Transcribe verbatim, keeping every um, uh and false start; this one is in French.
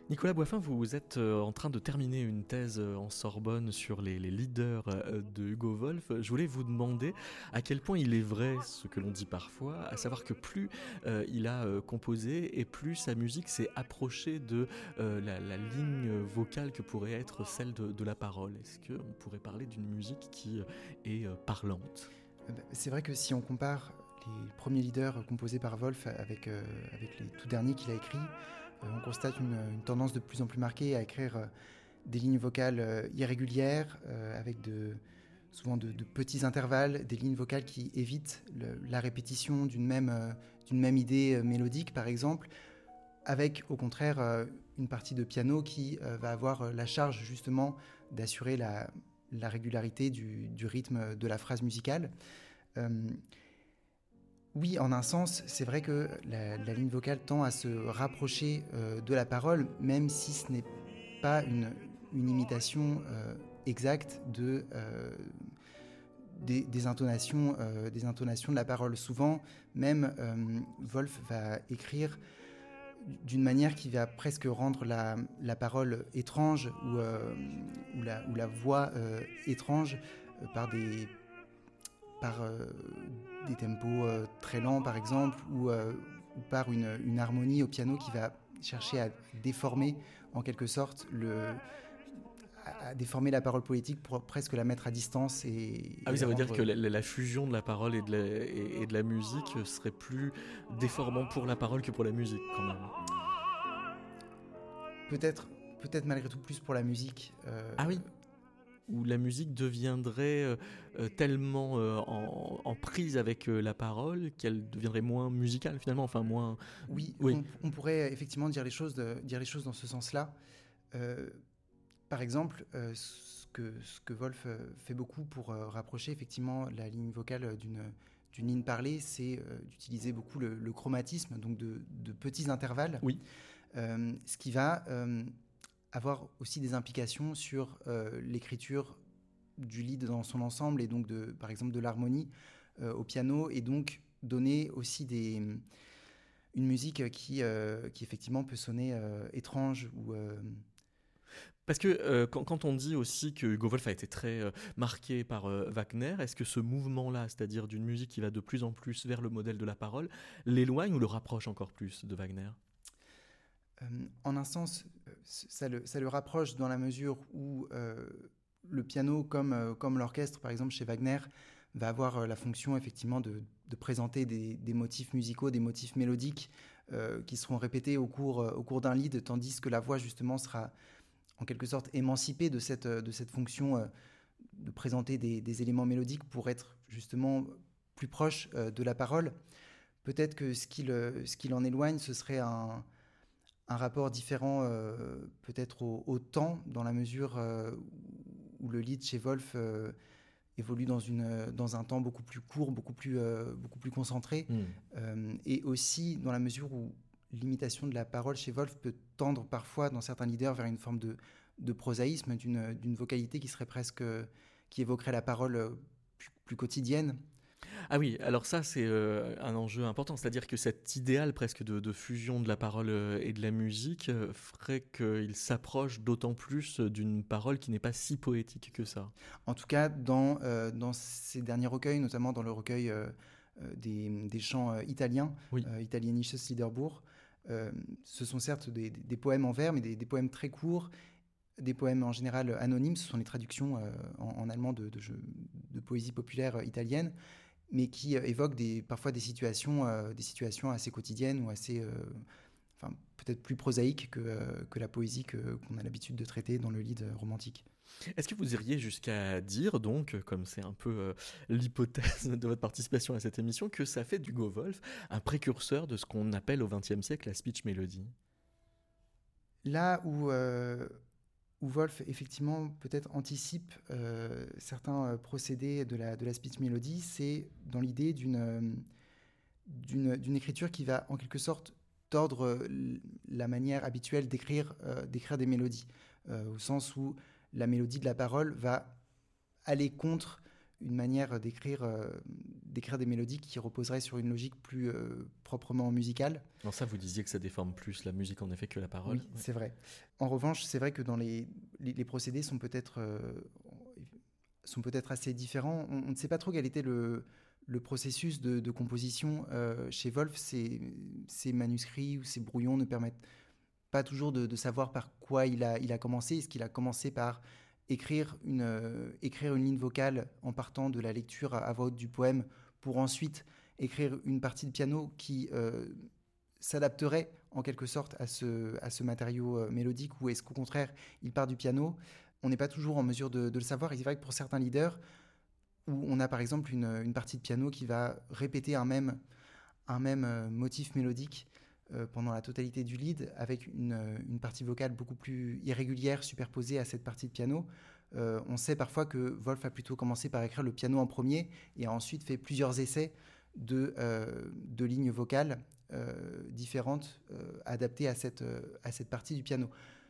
Nicolas Boiffin, vous êtes euh, en train de terminer une thèse euh, en Sorbonne sur les, les leaders euh, de Hugo Wolf. Je voulais vous demander à quel point il est vrai ce que l'on dit parfois, à savoir que plus euh, il a euh, composé et plus sa musique s'est approchée de euh, la, la ligne vocale que pourrait être celle de, de la parole. Est-ce qu'on pourrait parler d'une musique qui euh, est euh, parlante ? C'est vrai que si on compare les premiers leaders composés par Wolf avec, euh, avec les tout derniers qu'il a écrits, euh, on constate une, une tendance de plus en plus marquée à écrire euh, des lignes vocales euh, irrégulières, euh, avec de, souvent de, de petits intervalles, des lignes vocales qui évitent le, la répétition d'une même, euh, d'une même idée euh, mélodique, par exemple, avec au contraire euh, une partie de piano qui euh, va avoir euh, la charge justement d'assurer la, la régularité du, du rythme de la phrase musicale. Euh, oui, en un sens, c'est vrai que la, la ligne vocale tend à se rapprocher euh, de la parole, même si ce n'est pas une, une imitation euh, exacte de, euh, des, des, intonations, euh, des intonations de la parole. Souvent, même euh, Wolf va écrire d'une manière qui va presque rendre la, la parole étrange ou, euh, ou, la, ou la voix euh, étrange euh, par des par euh, des tempos euh, très lents par exemple, ou, euh, ou par une, une harmonie au piano qui va chercher à déformer en quelque sorte le, à déformer la parole poétique pour presque la mettre à distance et, Ah oui, et ça veut rendre... dire que la, la, fusion de la parole et de la, et, et de la musique serait plus déformant pour la parole que pour la musique quand même. Peut-être, peut-être malgré tout plus pour la musique. Euh... Ah oui, où la musique deviendrait euh, euh, tellement euh, en, en prise avec euh, la parole qu'elle deviendrait moins musicale finalement, enfin moins... Oui, oui. On, on pourrait effectivement dire les choses, de, dire les choses dans ce sens-là. Euh, par exemple, euh, ce, que, ce que Wolf fait beaucoup pour euh, rapprocher effectivement la ligne vocale d'une, d'une ligne parlée, c'est euh, d'utiliser beaucoup le, le chromatisme, donc de, de petits intervalles. Oui. Euh, ce qui va... Euh, avoir aussi des implications sur euh, l'écriture du lead dans son ensemble et donc de, par exemple de l'harmonie euh, au piano, et donc donner aussi des, une musique qui, euh, qui effectivement peut sonner euh, étrange ou... Euh... Parce que euh, quand, quand on dit aussi que Hugo Wolf a été très euh, marqué par euh, Wagner, est-ce que ce mouvement-là, c'est-à-dire d'une musique qui va de plus en plus vers le modèle de la parole, l'éloigne ou le rapproche encore plus de Wagner ? Euh, en un sens, ça le, ça le rapproche dans la mesure où euh, le piano, comme, euh, comme l'orchestre, par exemple, chez Wagner, va avoir euh, la fonction, effectivement, de, de présenter des, des motifs musicaux, des motifs mélodiques euh, qui seront répétés au cours, euh, au cours d'un lead, tandis que la voix, justement, sera en quelque sorte émancipée de cette, de cette fonction euh, de présenter des, des éléments mélodiques pour être, justement, plus proche euh, de la parole. Peut-être que ce qui, le, ce qui l'en éloigne, ce serait un... un rapport différent euh, peut-être au, au temps, dans la mesure euh, où le lead chez Wolf euh, évolue dans, une, dans un temps beaucoup plus court, beaucoup plus, euh, beaucoup plus concentré, mmh. euh, et aussi dans la mesure où l'imitation de la parole chez Wolf peut tendre parfois, dans certains leaders, vers une forme de, de prosaïsme, d'une, d'une vocalité qui serait presque, qui évoquerait la parole plus, plus quotidienne. Ah oui, alors ça c'est euh, un enjeu important, c'est-à-dire que cet idéal presque de, de fusion de la parole euh, et de la musique euh, ferait qu'il s'approche d'autant plus d'une parole qui n'est pas si poétique que ça. En tout cas, dans, euh, dans ces derniers recueils, notamment dans le recueil euh, des, des chants euh, italiens, oui. euh, Italienisches Liederbuch, euh, ce sont certes des, des poèmes en vers, mais des, des poèmes très courts, des poèmes en général anonymes, ce sont les traductions euh, en, en allemand de, de, de poésie populaire italienne, mais qui euh, évoquent des, parfois des situations, euh, des situations assez quotidiennes ou assez, euh, enfin, peut-être plus prosaïques que, euh, que la poésie que, qu'on a l'habitude de traiter dans le lead romantique. Est-ce que vous iriez jusqu'à dire, donc, comme c'est un peu euh, l'hypothèse de votre participation à cette émission, que ça fait d'Hugo Wolf un précurseur de ce qu'on appelle au vingtième siècle la speech melody ? Là où... Euh, où Wolf, effectivement, peut-être anticipe euh, certains procédés de la, de la speech melody, c'est dans l'idée d'une, d'une, d'une écriture qui va, en quelque sorte, tordre la manière habituelle d'écrire, euh, d'écrire des mélodies, euh, au sens où la mélodie de la parole va aller contre une manière d'écrire, euh, d'écrire des mélodies qui reposeraient sur une logique plus euh, proprement musicale. Alors ça, vous disiez que ça déforme plus la musique en effet que la parole. Oui, ouais. c'est vrai. En revanche, c'est vrai que dans les, les, les procédés sont peut-être, euh, sont peut-être assez différents. On, on ne sait pas trop quel était le, le processus de, de composition euh, chez Wolf. Ces, ces manuscrits ou ces brouillons ne permettent pas toujours de, de savoir par quoi il a, il a commencé. Est-ce qu'il a commencé par écrire une, euh, écrire une ligne vocale en partant de la lecture à, à voix haute du poème pour ensuite écrire une partie de piano qui euh, s'adapterait en quelque sorte à ce, à ce matériau euh, mélodique, ou est-ce qu'au contraire il part du piano? On n'est pas toujours en mesure de, de le savoir. Et c'est vrai que pour certains leaders, où on a par exemple une, une partie de piano qui va répéter un même, un même euh, motif mélodique euh, pendant la totalité du lead, avec une, une partie vocale beaucoup plus irrégulière superposée à cette partie de piano. Euh, on sait parfois que Wolf a plutôt commencé par écrire le piano en premier et a ensuite fait plusieurs essais de, euh, de lignes vocales euh, différentes euh, adaptées à cette, euh, à cette partie du piano.